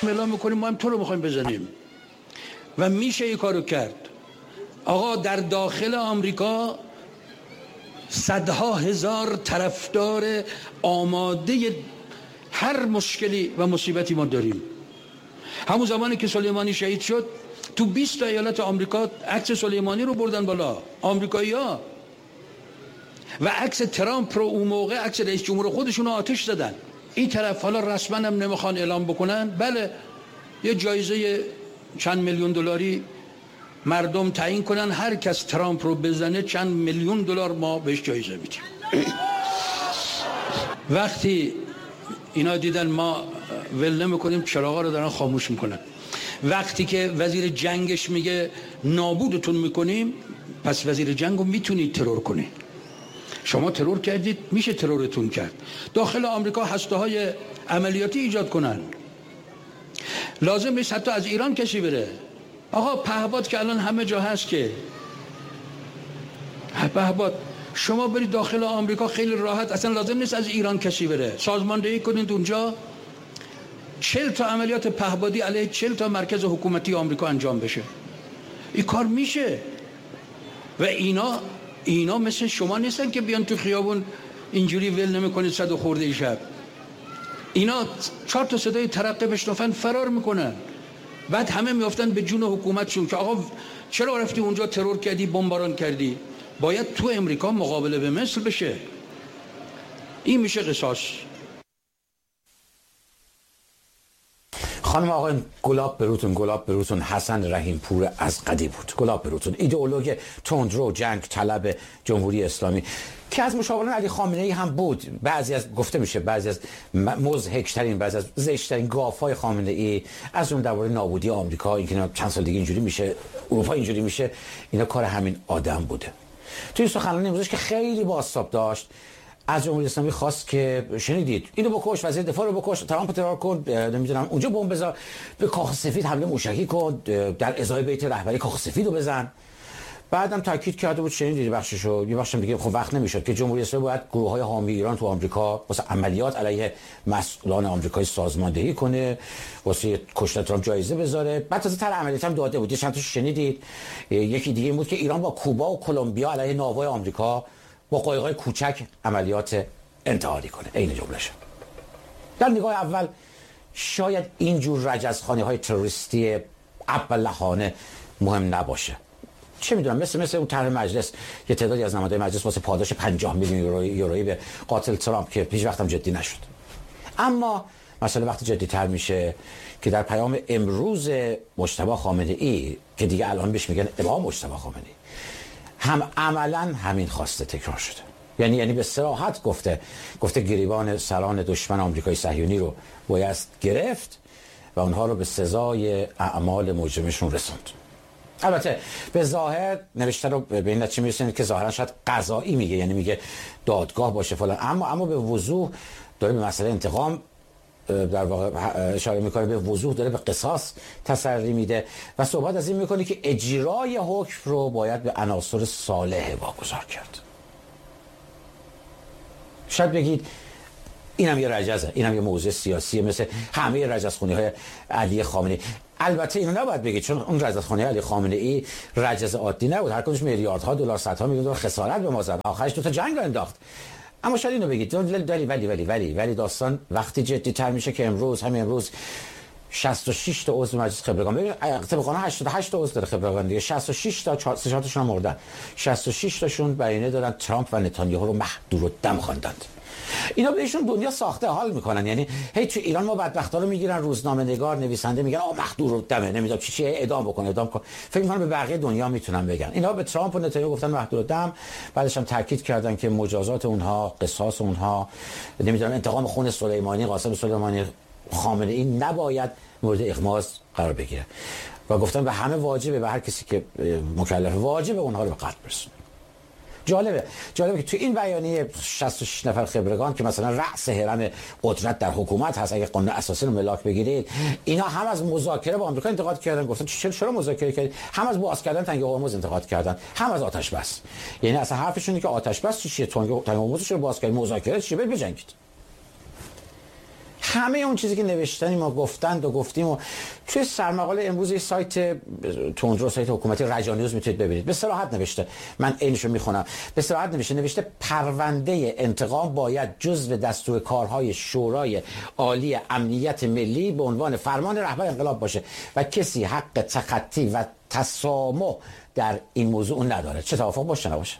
اعلام میکنیم ما هم تو رو میخوایم بزنیم و میشه این کارو کرد. آقا در داخل آمریکا صدها هزار طرفدار آماده هر مشکلی و مصیبتی ما داریم. همون زمانی که سلیمانی شهید شد تو 20 ایالت آمریکا عکس سلیمانی رو بردن بالا آمریکایی‌ها و عکس ترامپ رو اون موقع عکس رئیس جمهور خودشون رو آتش زدن. این طرف حالا رسما هم نمیخوان اعلام بکنن، بله یه جایزه چند میلیون دلاری مردم تعیین کنن هر کس ترامپ رو بزنه چند میلیون دلار ما بهش جایزه میدیم. وقتی اینا دیدن ما ول نمیکنیم چراغا رو دارن خاموش میکنن. وقتی که وزیر جنگش میگه نابودتون میکنیم، پس وزیر جنگو میتونید ترور کنید. شما ترور کردید، میشه ترورتون کرد. داخل آمریکا هسته‌های عملیاتی ایجاد کنن، لازم نیست حتی از ایران کسی بره. آقا پهپاد که الان همه جا هست که پهپاد شما برید داخل آمریکا خیلی راحت، اصلا لازم نیست از ایران کسی بره، سازماندهی کنید اونجا 40 تا عملیات پهپادی علیه 40 تا مرکز حکومتی آمریکا انجام بشه. این کار میشه. و اینا مثل شما نیستن که بیان تو خیابون اینجوری ول نمیکنید 100 خورده شب. اینا 4 تا صدای ترقه بشنفن فرار میکنن، بعد همه میافتن به جون حکومتشون که آقا چرا رفتی اونجا ترور کردی، بمباران کردی؟ باید تو امریکا مقابله به مثل بشه. این میشه قصاص. خانم آقای گلاب بروتون حسن رحیم پور از قدی بود. گلاب بروتون ایدئولوژ تندرو جنگ طلب جمهوری اسلامی که از مشاوران علی خامنه ای هم بود. بعضی از گفته میشه بعضی از مضحک‌ترین بعضی از زشت‌ترین گاف‌های خامنه ای از اون درباره نابودی آمریکا، اینکه چند سال دیگه اینجوری میشه، اروپا اینجوری میشه، اینا کار همین آدم بوده. توی سخنرانی امروزش که خیلی بازتاب داشت از جمهوری اسلامی خواست که شنیدید اینو بکش، وزیر دفاع رو بکش، ترامپ ترور کن، نمیدونم اونجا بمب بذار، به کاخ سفید حمله موشکی کن، در ازای بیت رهبری کاخ سفید رو بزن. بعدم تاکید کرده بود شنیدید بخششو، یه بخشم دیگه خب وقت نمیشد که جمهوری اسلامی باید گروه‌های حامی ایران تو آمریکا واسه عملیات علیه مسئولان آمریکایی سازماندهی کنه، واسه کشتن ترامپ جایزه بذاره. بعد تازه طرح عملیات هم داده بود. چند تا شنیدید؟ یکی دیگه بود که ایران با کوبا و کلمبیا علیه ناوهای آمریکا با قایق‌های کوچک عملیات انتحاری کنه. این جمله‌ش. در نگاه اول شاید اینجور رجزخانی‌های تروریستی ابلهانه مهم نباشه. چه میدونم مثل اون طرح مجلس یه تعدادی از نمایندگان مجلس واسه پاداش 50 میلیون یورویی به قاتل ترامپ که هیچ وقت هم جدی نشد. اما مسئله وقتی جدی تر میشه که در پیام امروز مجتبی خامنه ای که دیگه الان بهش میگن امام مجتبی خامنه ای هم عملاً همین خواسته تکرار شده. یعنی به صراحت گفته گریبان سران دشمن آمریکای صهیونی رو باید گرفت و اونها رو به سزای اعمال مجرمشون رسوند. البته به ظاهر نوشته رو به این نتیجه میرسه که ظاهرا شاید قضایی میگه، یعنی میگه دادگاه باشه فلان، اما به وضوح داره به مسئله انتقام در واقع اشاره میکنه، به وضوح داره به قصاص تسری میده و صحبت از این میکنه که اجرای حکم رو باید به عناصر صالح واگذار کرد. شاید بگید اینم یه رجزه، اینم یه موضوع سیاسیه مثل همه رجزخونی‌های علی خامنه ای. البته اینو نباید بگید چون اون رجزخونی علی خامنه ای رجز عادی نبود، هر کدومش میلیاردها دلار، صدها میلیون دلار خسارت به ما زد، آخرش دو تا جنگ رو انداخت. اما شاید اینو بگید ولی داستان وقتی جدی تر میشه که همین امروز 66 تا عضو مجلس خبرگان، ببین طبق قانون 88 تا عضو داره خبرگان دیگه، 66 تا 4 تاشون مردن، 66 تاشون بیانیه دادن ترامپ و نتانیاهو رو محدودالدم خواندند. اینا بهشون دنیا ساخته حال میکنن، یعنی هی تو ایران ما بدبختا رو میگیرن، روزنامه نگار نویسنده میگن محدودالدمه، نمیدونم چی اعدام کن. فکر میکنن به بقیه دنیا میتونن بگن. اینا به ترامپ و نتانیاهو گفتن محدودالدم، بعدش هم تاکید کردن که مجازات اونها، قصاص اونها، نمیدونم انتقام خون سلیمانی، قاسم سلیمانی، خامنه ای نباید مورد اغماض قرار بگیره و گفتن به همه واجبه، به هر کسی که مکلفه واجبه اونها رو به قتل برسونه. جالبه که تو این بیانیه 66 نفر خبرگان که مثلا رأس هرم قدرت در حکومت هست، اگه قانون اساسی رو ملاک بگیرید، اینا هم از مذاکره با آمریکا انتقاد کردن، گفتن چرا مذاکره کردید، هم از باز کردن تنگ هرمز انتقاد کردن، هم از آتش بس. یعنی اصلا حرفشون اینه که آتش بس چیه، تنگ هرمز رو باز کردید، مذاکره چیه، بجنگید. همه اون چیزی که نوشتن ما گفتند و گفتیم و توی سرمقاله امروز سایت تندرو، سایت حکومتی رجانیوز میتونید ببینید. به صراحت نوشته، من عینشو میخونم، به صراحت نوشته پرونده انتقام باید جزو دستور کارهای شورای عالی امنیت ملی به عنوان فرمان رهبر انقلاب باشه و کسی حق تخطی و تسامح در این موضوع نداره. چه توافق باشه نباشه؟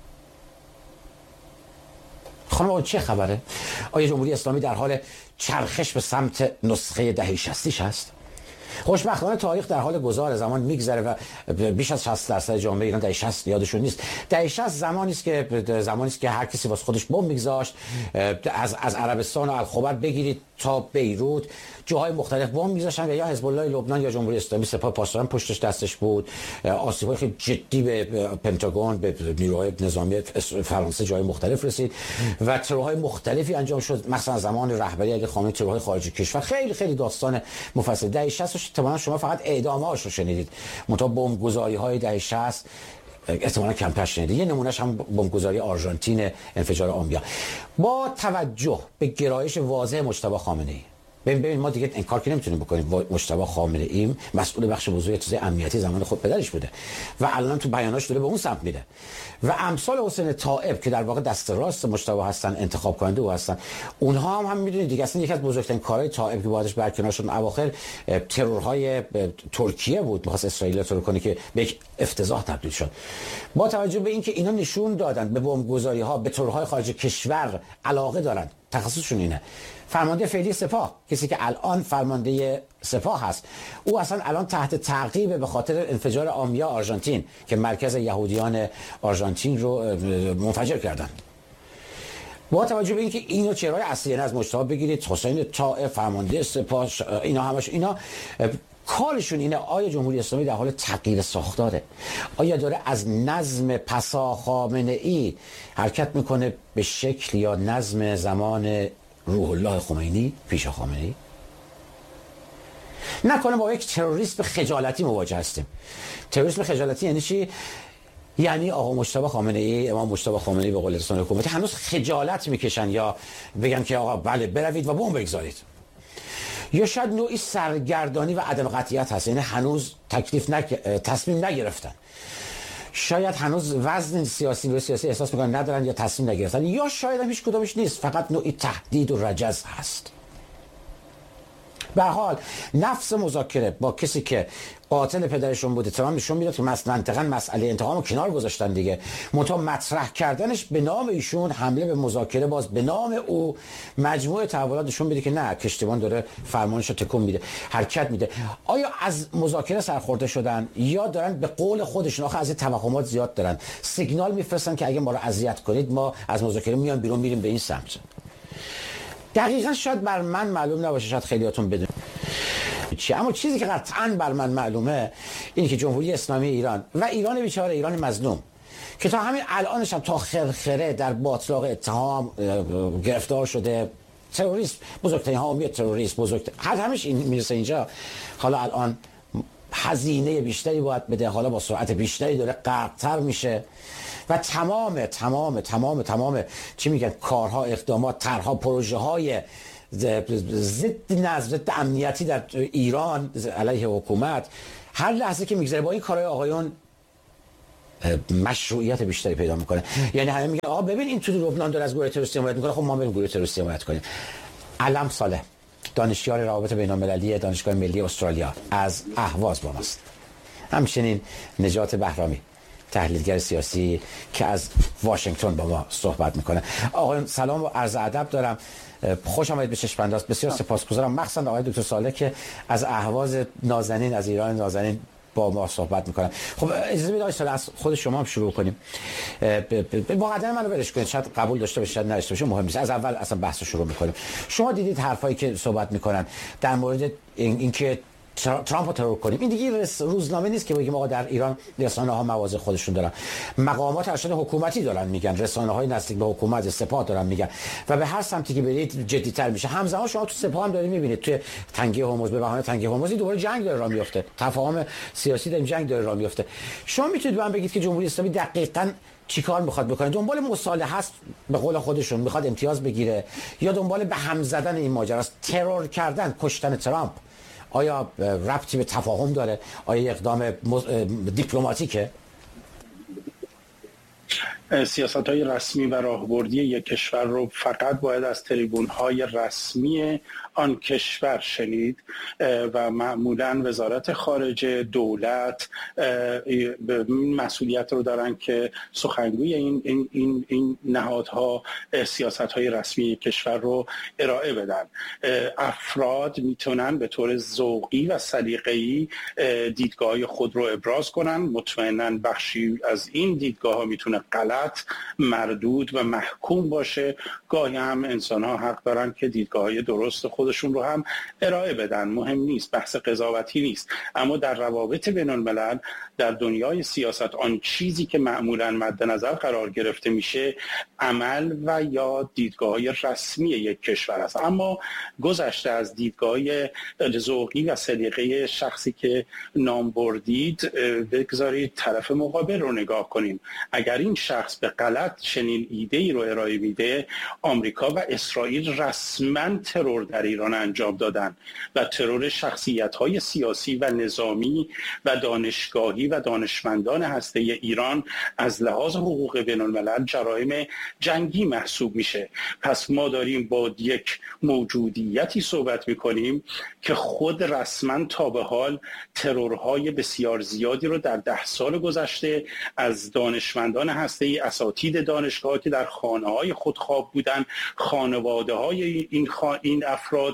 خانم آقا چه خبره؟ آیا جمهوری اسلامی در حال چرخش به سمت نسخه دهه 60 هست؟ خوشبختانه تاریخ در حال گذار، زمان میگذره و بیش از 60% جامعه ایران دهه 60 یادشون نیست. دهه 60 زمانی است که هر کسی واسه خودش بمب میگذاشت. از عربستان و الخبر بگیرید تا بیروت جاهای مختلف بمب میگذاشتن و یا حزب الله لبنان یا جمهوری اسلامی سپاه پاسداران پشتش دستش بود. آسیب‌های خیلی جدی به پنتاگون، به نیروهای نظامی فرانسه جای مختلف رسید و تروهای مختلفی انجام شد، مثلا زمان رهبری علی خامنه‌ای تروهای خارج کشور. خیلی خیلی داستان مفصل. دهه 60 احتمالاً شما فقط اعدام‌هاش رو شنیدید، منتها بمب‌گذاری‌های دهه 60 احتمالاً کمتر شنیدید. یه نمونهش هم بمب‌گذاری آرژانتین، انفجار آمبیا. با توجه به گرایش واضح مجتبی خامنه‌ای، ببین ما دیگه انکار که نمیتونیم بکنیم مجتبی خامنه‌ای مسئول بخش بزرگی چیز امنیتی زمان خود پدرش بوده و الان تو بیاناش داره به اون سمت میره و امثال حسین طائب که در واقع دست راست مجتبی هستن، انتخاب کننده او هستن، اونها هم میدونید دیگه اصلا یکی از بزرگترین کارهای طائب که بعدش برکنار شد اواخر ترورهای ترکیه بود، می‌خواست اسرائیل ترور کنه که به یک افتضاح تبدیل شد. با توجه به اینکه اینا نشون دادن به بمب‌گذاری‌ها، به ترورهای خارج کشور علاقه دارن، تخصصشون اینه. فرمانده فعلی سپاه، کسی که الان فرمانده سپاه هست، او اصلا الان تحت تعقیب به خاطر انفجار آمیا آرژانتین که مرکز یهودیان آرژانتین رو منفجر کردن. با توجه به اینکه اینو چهره‌های اصلی از مجتبی بگیرید، حسین طائب فرمانده سپاه، اینا همش اینا کارشون اینه. آیا جمهوری اسلامی در حال تغییر ساختاره؟ آیا داره از نظم پسا خامنه‌ای حرکت میکنه به شکل یا نظم زمان روح الله خمینی پیش خامنه‌ای؟ نکنه با یک تروریسم خجالتی مواجه هستیم. تروریسم خجالتی یعنی چی؟ یعنی آقا مجتبی خامنه‌ای، امام مجتبی خامنه‌ای به قول رسانه حکومتی هنوز خجالت میکشن یا بگن که آقا بله بروید و بمب بگذارید، یا شاید نوعی سرگردانی و عدم قطعیت هست، یعنی هنوز تصمیم نگرفتن، شاید هنوز وزن سیاسی احساس میکنن ندارن یا تصمیم نگرفتن، یا شاید هم هیچ کدومش نیست، فقط نوعی تهدید و رجز هست. به هر حال نفس مذاکره با کسی که قاتل پدرشون بوده تمام نشون میداد که منطقاً مسئله انتقام رو کنار گذاشتن دیگه، منتها مطرح کردنش به نام ایشون، حمله به مذاکره باز به نام او، مجموعه تحولات نشون میده که نه، کشتیبان داره فرمانش رو تکون میده، حرکت میده. آیا از مذاکره سرخورده شدن یا دارن به قول خودشون، آخه از توهمات زیاد دارن، سیگنال میفرستن که اگه ما رو اذیت کنید ما از مذاکره میان بیرون، میریم به این سمت؟ دقیقاً شاید بر من معلوم نباشه، شاید خیلیاتون بدون چی، اما چیزی که قطعاً بر من معلومه اینه که جمهوری اسلامی ایران و ایران بیچاره، ایران مظلوم که تا همین الانش هم تا خرخره در باطلاق اتهام گرفتار شده، تروریسم، بزرگترین حامی تروریسم، همش این میرسه اینجا. حالا الان هزینه بیشتری باید بده، حالا با سرعت بیشتری داره غرق‌تر میشه و تمام چی میگن، کارها، اقدامات، طرح‌ها، پروژه‌های ضد امنیتی در ایران علیه حکومت هر لحظه که میگذره با این کارهای آقایون مشروعیت بیشتری پیدا میکنه. یعنی همه میگن آقا ببین این تو لبنان داره از گروه تروریستی حمایت میکنه، خب ما بریم گروه تروریستی حمایت کنیم. علم صالح، دانشیار روابط بین‌المللی دانشگاه ملی استرالیا، از اهواز با ماست. همچنین نجات بهرامی، تحلیلگر سیاسی که از واشنگتن با ما صحبت میکنه. آقایون سلام و عرض ادب دارم، خوش آمدید به چشم انداز. بسیار سپاسگزارم، مخصوصا آقای دکتر صالح که از اهواز نازنین، از ایران نازنین با ما صحبت میکنن. خب اجازه بدید آقای صالح از خود شما هم شروع کنیم. مقدمه منو برش کنید، شاید قبول داشته باشید شاید نداشته باشید، مهم نیست، از اول اصلا بحث رو شروع میکنیم. شما دیدید حرفایی که صحبت میکنن در مورد اینکه ترامپ رو ترور کنیم. این دیگه روزنامه نیست که بگیم آقا در ایران رسانه‌ها مواضع خودشون دارن، مقامات ارشد حکومتی دارن میگن، رسانه‌های نزدیک به حکومت سپاه دارن میگن و به هر سمتی که برید جدی‌تر میشه. همزمان شما تو سپاه هم دارید میبینید توی تنگه هرمز، به بهانه تنگه هرمز دوباره جنگ داره راه میفته، تفاهم سیاسی در جنگ داره راه میفته. شما میتونید به من بگید که جمهوری اسلامی دقیقاً چیکار میخواد بکنه؟ دنبال مصالحه است به قول خودشون، میخواد امتیاز بگیره، یا دنبال به هم زدن این ماجراست؟ ترور کردن، کشتن ترامپ آیا ربطی به تفاهم داره؟ آیا اقدام دیپلماتیکه؟ سیاست‌های رسمی و راهبردی یک کشور رو فقط باید از تریبون‌های رسمی آن کشور شنید و معمولاً وزارت خارجه، دولت مسئولیت رو دارن که سخنگوی این نهادها سیاست‌های رسمی یک کشور رو ارائه بدن. افراد میتونن به طور ذوقی و سلیقه‌ای دیدگاه خود رو ابراز کنن. مطمئناً بخشی از این دیدگاه‌ها میتونه غلط، مردود و محکوم باشه. گاهی هم انسان‌ها حق دارن که دیدگاه‌های درست خودشون رو هم ارائه بدن. مهم نیست، بحث قضاوتی نیست. اما در روابط بین‌الملل، در دنیای سیاست، آن چیزی که معمولاً مد نظر قرار گرفته میشه عمل و یا دیدگاه‌های رسمی یک کشور است. اما گذشته از دیدگاه ذوقی و سلیقه شخصی که نام بردید، بگذارید طرف مقابل رو نگاه کنیم. اگر این شخص به غلط چنین ایده‌ای رو ارائه میده، آمریکا و اسرائیل رسما ترور در ایران انجام دادن و ترور شخصیت‌های سیاسی و نظامی و دانشگاهی و دانشمندان هسته ایران از لحاظ حقوق بین‌الملل جرایم جنگی محسوب میشه. پس ما داریم با یک موجودیتی صحبت میکنیم که خود رسما تا به حال ترورهای بسیار زیادی رو در 10 سال گذشته از دانشمندان هسته‌ای، اساتید دانشگاه که در خانه‌های خود خواب بودن، خانواده‌های این افراد،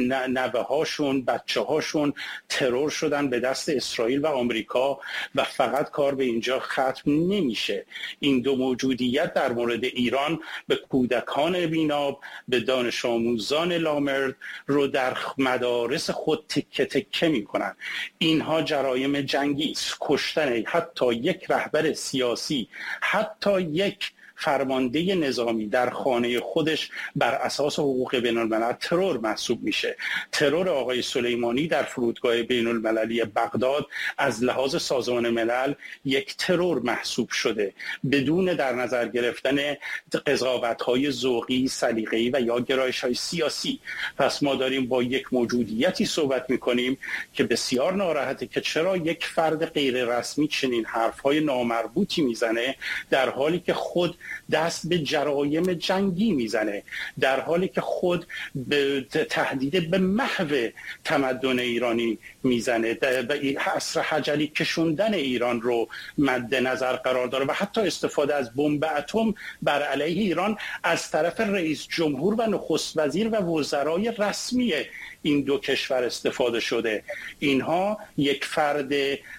نوه‌هاشون، بچه‌هاشون ترور شدن به دست اسرائیل و آمریکا. و فقط کار به اینجا ختم نمیشه. این دو موجودیت در مورد ایران به کودکان بی‌ناب، به دانش آموزان لامرد رو در مدارس خود تکه تکه میکنن. اینها جرایم جنگی است. کشتن حتی یک رهبر سیاسی، حتی یک فرمانده نظامی در خانه خودش بر اساس حقوق بین‌الملل ترور محسوب میشه. ترور آقای سلیمانی در فرودگاه بین‌المللی بغداد از لحاظ سازمان ملل یک ترور محسوب شده، بدون در نظر گرفتن قضاوت‌های ذوقی، سلیقه‌ای و یا گرایش‌های سیاسی. پس ما داریم با یک موجودیتی صحبت میکنیم که بسیار ناراحته که چرا یک فرد غیر رسمی چنین حرف‌های نامربوطی میزنه، در حالی که خود دست به جرایم جنگی میزنه، در حالی که خود به تهدید به محو تمدن ایرانی میزنه و عصر حجری کشوندن ایران رو مد نظر قرار داره و حتی استفاده از بمب اتم بر علیه ایران از طرف رئیس جمهور و نخست وزیر و وزرای رسمی این دو کشور استفاده شده. اینها یک فرد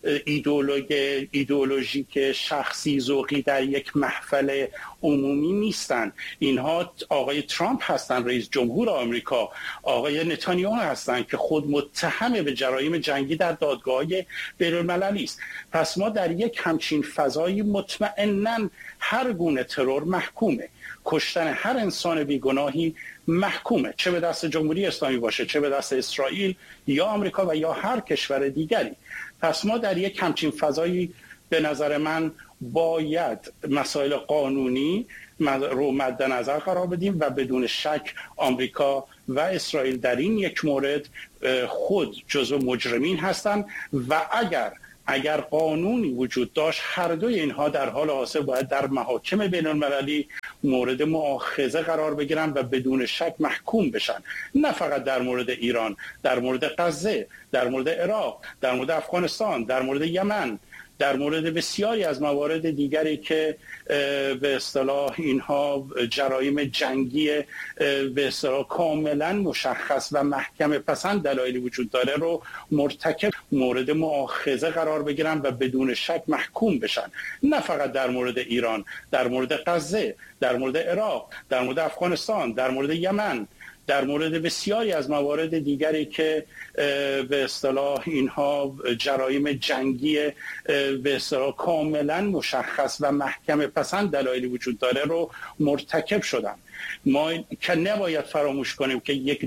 ایدئولوژیک شخصی ذوقی در یک محفل عمومی نیستن. اینها آقای ترامپ هستن، رئیس جمهور آمریکا، آقای نتانیاهو هستن که خود متهم به جرایم جنگی در دادگاه بین‌المللی است. پس ما در یک همچین فضایی مطمئناً هر گونه ترور محکومه. کشتن هر انسان بیگناهی محکومه، چه به دست جمهوری اسلامی باشه، چه به دست اسرائیل یا آمریکا و یا هر کشور دیگری. پس ما در یک همچین فضایی به نظر من باید مسائل قانونی رو مد نظر قرار بدیم و بدون شک آمریکا و اسرائیل در این یک مورد خود جزو مجرمین هستند و اگر قانونی وجود داشت، هر دوی اینها در حال حاضر باید در محاکم بین‌المللی مورد مؤاخذه قرار بگیرن و بدون شک محکوم بشن. نه فقط در مورد ایران، در مورد غزه، در مورد عراق، در مورد افغانستان، در مورد یمن، در مورد بسیاری از موارد دیگری که به اصطلاح اینها جرایم جنگی به اصطلاح کاملا مشخص و محکمه پسند دلایلی وجود داره رو مرتکب مورد مؤاخذه قرار بگیرن و بدون شک محکوم بشن. نه فقط در مورد ایران، در مورد غزه، در مورد عراق، در مورد افغانستان، در مورد یمن، در مورد بسیاری از موارد دیگری که به اصطلاح اینها جرایم جنگی به اصطلاح کاملا مشخص و محکمه پسند دلایلی وجود داره رو مرتکب شدن. ما که نباید فراموش کنیم که یک